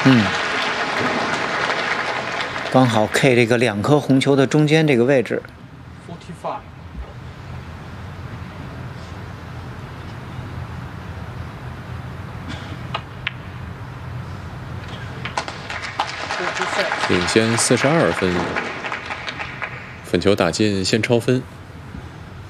刚好 K 这个2颗红球的中间这个位置。 45. 领先42分，粉球打进先超分。